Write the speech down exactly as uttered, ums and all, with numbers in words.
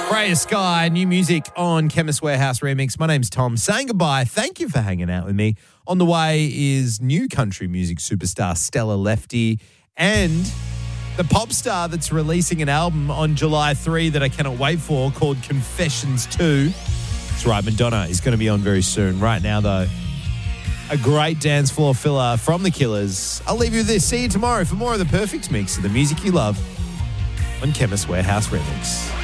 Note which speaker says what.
Speaker 1: Freya Sky, new music on Chemist Warehouse Remix. My name's Tom. Saying goodbye. Thank you for hanging out with me. On the way is new country music superstar Stella Lefty and the pop star that's releasing an album on July third that I cannot wait for called Confessions two. That's right, Madonna is going to be on very soon. Right now, though, a great dance floor filler from The Killers. I'll leave you with this. See you tomorrow for more of the perfect mix of the music you love on Chemist Warehouse Remix.